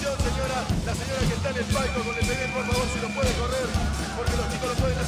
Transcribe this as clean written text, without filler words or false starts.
señora, la señora que está en el palco con el bebé, por favor, si lo puede correr, porque los chicos lo pueden hacer.